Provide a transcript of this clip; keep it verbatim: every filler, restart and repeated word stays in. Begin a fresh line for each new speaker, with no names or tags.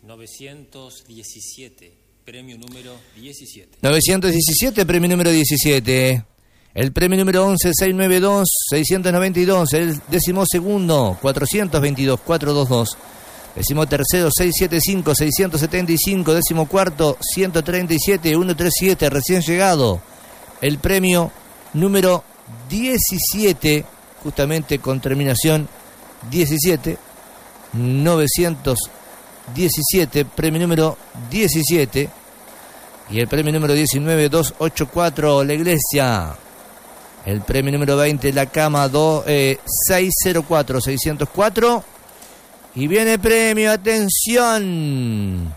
novecientos diecisiete, premio número diecisiete.
novecientos diecisiete, premio número diecisiete. El premio número once, seiscientos noventa y dos, seiscientos noventa y dos. El décimo segundo, cuatrocientos veintidós, cuatrocientos veintidós. Décimo tercero, seiscientos setenta y cinco, seiscientos setenta y cinco. Décimo cuarto, ciento treinta y siete, ciento treinta y siete, recién llegado. El premio número diecisiete, justamente con terminación diecisiete, novecientos diecisiete, premio número diecisiete. Y el premio número diecinueve, doscientos ochenta y cuatro, La Iglesia. El premio número veinte, La Cama, do, eh, seiscientos cuatro, seiscientos cuatro. Y viene premio, atención.